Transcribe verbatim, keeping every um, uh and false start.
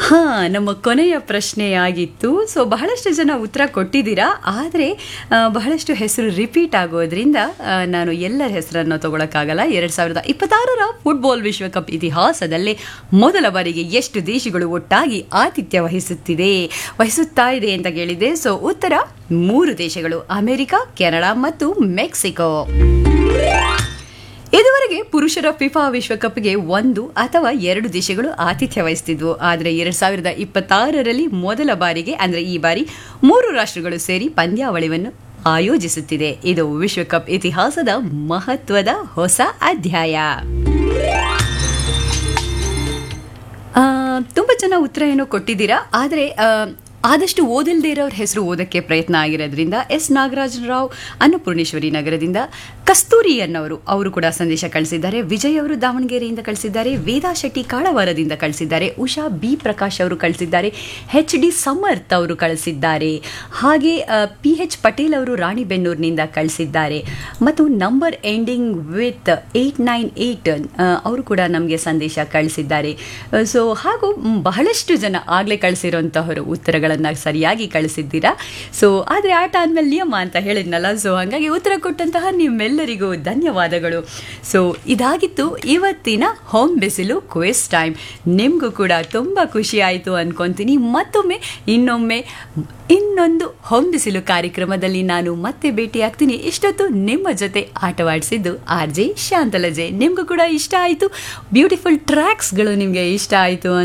ಹಾ, ನಮ್ಮ ಕೊನೆಯ ಪ್ರಶ್ನೆಯಾಗಿತ್ತು. ಸೊ ಬಹಳಷ್ಟು ಜನ ಉತ್ತರ ಕೊಟ್ಟಿದ್ದೀರಾ, ಆದರೆ ಆ, ಬಹಳಷ್ಟು ಹೆಸರು ರಿಪೀಟ್ ಆಗೋದ್ರಿಂದ ಆ, ನಾನು ಎಲ್ಲರ ಹೆಸರನ್ನು ತಗೊಳಕ್ಕಾಗಲ್ಲ. ಎರಡ್ ಸಾವಿರದ ಇಪ್ಪತ್ತಾರರ ಫುಟ್ಬಾಲ್ ವಿಶ್ವಕಪ್ ಇತಿಹಾಸದಲ್ಲೇ ಮೊದಲ ಬಾರಿಗೆ ಎಷ್ಟು ದೇಶಗಳು ಒಟ್ಟಾಗಿ ಆತಿಥ್ಯ ವಹಿಸುತ್ತಿದೆ ವಹಿಸುತ್ತಾ ಇದೆ ಅಂತ ಕೇಳಿದೆ. ಸೊ ಉತ್ತರ ಮೂರು ದೇಶಗಳು, ಅಮೆರಿಕ, ಕೆನಡಾ ಮತ್ತು ಮೆಕ್ಸಿಕೋ. ಇದುವರೆಗೆ ಪುರುಷರ ಫಿಫಾ ವಿಶ್ವಕಪ್ಗೆ ಒಂದು ಅಥವಾ ಎರಡು ದೇಶಗಳು ಆತಿಥ್ಯ ವಹಿಸುತ್ತಿದ್ವು. ಆದರೆ ಎರಡ್ ಸಾವಿರದ ಇಪ್ಪತ್ತಾರರಲ್ಲಿ ಮೊದಲ ಬಾರಿಗೆ ಅಂದರೆ ಈ ಬಾರಿ ಮೂರು ರಾಷ್ಟ್ರಗಳು ಸೇರಿ ಪಂದ್ಯಾವಳಿಯನ್ನು ಆಯೋಜಿಸುತ್ತಿದೆ. ಇದು ವಿಶ್ವಕಪ್ ಇತಿಹಾಸದ ಮಹತ್ವದ ಹೊಸ ಅಧ್ಯಾಯ. ಆ, ತುಂಬ ಜನ ಉತ್ತರ ಏನೋ ಕೊಟ್ಟಿದ್ದೀರಾ, ಆದರೆ ಆ, ಆದಷ್ಟು ಓದಲ್ದೇ ಇರೋರ ಹೆಸರು ಓದಕ್ಕೆ ಪ್ರಯತ್ನ ಆಗಿರೋದ್ರಿಂದ ಎಸ್ ನಾಗರಾಜ್ ರಾವ್ ಅನ್ನಪೂರ್ಣೇಶ್ವರಿ ನಗರದಿಂದ, ಕಸ್ತೂರಿ ಅನ್ನೋರು ಅವರು ಕೂಡ ಸಂದೇಶ ಕಳಿಸಿದ್ದಾರೆ. ವಿಜಯ್ ಅವರು ದಾವಣಗೆರೆಯಿಂದ ಕಳಿಸಿದ್ದಾರೆ. ವೇದಾ ಶೆಟ್ಟಿ ಕಾಳವಾರದಿಂದ ಕಳಿಸಿದ್ದಾರೆ. ಉಷಾ ಬಿ ಪ್ರಕಾಶ್ ಅವರು ಕಳಿಸಿದ್ದಾರೆ. ಎಚ್ ಡಿ ಸಮರ್ಥ್ ಅವರು ಕಳಿಸಿದ್ದಾರೆ. ಹಾಗೆ ಪಿ ಎಚ್ ಪಟೇಲ್ ಅವರು ರಾಣಿಬೆನ್ನೂರಿನಿಂದ ಕಳಿಸಿದ್ದಾರೆ. ಮತ್ತು number ending with eight nine eight ಅವರು ಕೂಡ ನಮಗೆ ಸಂದೇಶ ಕಳಿಸಿದ್ದಾರೆ. ಸೊ ಹಾಗೂ ಬಹಳಷ್ಟು ಜನ ಆಗಲೇ ಕಳಿಸಿರೋಂತಹವರು ಉತ್ತರಗಳನ್ನು ಸರಿಯಾಗಿ ಕಳಿಸಿದ್ದೀರಾ. ಸೊ ಆದರೆ ಆಟ ಆದ್ಮೇಲೆ ನಿಯಮ ಅಂತ ಹೇಳಿದ್ನಲ್ಲ, ಸೊ ಹಾಗಾಗಿ ಉತ್ತರ ಕೊಟ್ಟಂತಹ ನಿಮ್ಮೆಲ್ಲರಿಗೂ ಧನ್ಯವಾದಗಳು. ಸೊ ಇದಾಗಿತ್ತು ಇವತ್ತಿನ ಹೋಮ್ ಬಿಸಿಲು ಕ್ವಿಸ್ ಟೈಮ್. ನಿಮಗೂ ಕೂಡ ತುಂಬ ಖುಷಿ ಆಯಿತು ಅನ್ಕೊಂತೀನಿ. ಮತ್ತೊಮ್ಮೆ ಇನ್ನೊಮ್ಮೆ ಇನ್ನೊಂದು ಹೋಮ್ ಬಿಸಿಲು ಕಾರ್ಯಕ್ರಮದಲ್ಲಿ ನಾನು ಮತ್ತೆ ಭೇಟಿಯಾಗ್ತೀನಿ. ಇಷ್ಟೊತ್ತು ನಿಮ್ಮ ಜೊತೆ ಆಟವಾಡಿಸಿದ್ದು ಆರ್ ಜೆ ಶಾಂತಲಜೆ. ನಿಮಗೂ ಕೂಡ ಇಷ್ಟ ಆಯಿತು, ಬ್ಯೂಟಿಫುಲ್ ಟ್ರ್ಯಾಕ್ಸ್ಗಳು ನಿಮಗೆ ಇಷ್ಟ ಆಯಿತು